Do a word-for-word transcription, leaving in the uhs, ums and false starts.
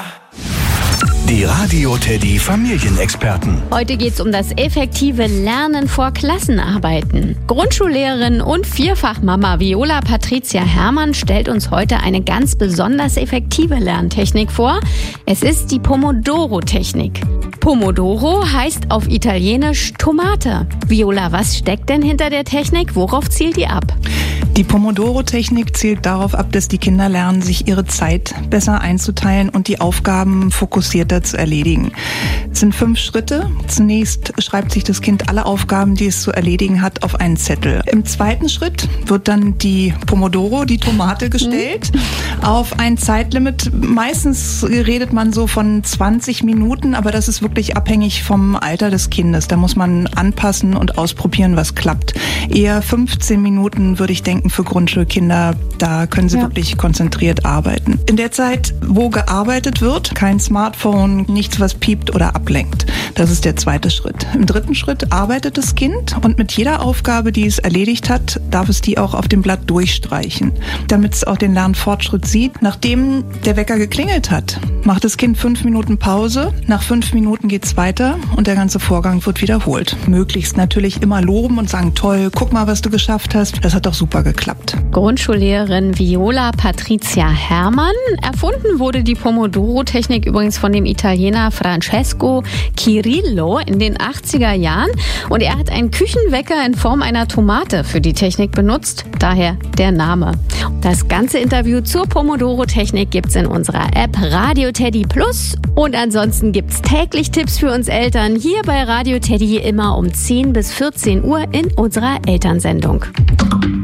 Die Radio Teddy Familienexperten. Heute geht es um das effektive Lernen vor Klassenarbeiten. Grundschullehrerin und Vierfachmama Viola Patricia Herrmann stellt uns heute eine ganz besonders effektive Lerntechnik vor. Es ist die Pomodoro-Technik. Pomodoro heißt auf Italienisch Tomate. Viola, was steckt denn hinter der Technik? Worauf zielt die ab? Die Pomodoro-Technik zielt darauf ab, dass die Kinder lernen, sich ihre Zeit besser einzuteilen und die Aufgaben fokussierter zu erledigen. Es sind fünf Schritte. Zunächst schreibt sich das Kind alle Aufgaben, die es zu erledigen hat, auf einen Zettel. Im zweiten Schritt wird dann die Pomodoro, die Tomate, gestellt mhm. auf ein Zeitlimit. Meistens redet man so von zwanzig Minuten, aber das ist wirklich abhängig vom Alter des Kindes. Da muss man anpassen und ausprobieren, was klappt. Eher fünfzehn Minuten, würde ich denken, für Grundschulkinder. Da können sie ja. wirklich konzentriert arbeiten. In der Zeit, wo gearbeitet wird, kein Smartphone, nichts, was piept oder ablenkt. Das ist der zweite Schritt. Im dritten Schritt arbeitet das Kind und mit jeder Aufgabe, die es erledigt hat, darf es die auch auf dem Blatt durchstreichen, damit es auch den Lernfortschritt sieht. Nachdem der Wecker geklingelt hat, macht das Kind fünf Minuten Pause. Nach fünf Minuten geht's weiter und der ganze Vorgang wird wiederholt. Möglichst natürlich immer loben und sagen, toll, guck mal, was du geschafft hast. Das hat doch super geklappt. Grundschullehrerin Viola Patricia Herrmann. Erfunden wurde die Pomodoro-Technik übrigens von dem Italiener Francesco Cirillo in den achtziger Jahren. Und er hat einen Küchenwecker in Form einer Tomate für die Technik benutzt. Daher der Name. Das ganze Interview zur Pomodoro-Technik gibt's in unserer App Radio Teddy Plus. Und ansonsten gibt's täglich Tipps für uns Eltern hier bei Radio Teddy immer um zehn bis vierzehn Uhr in unserer Elternsendung.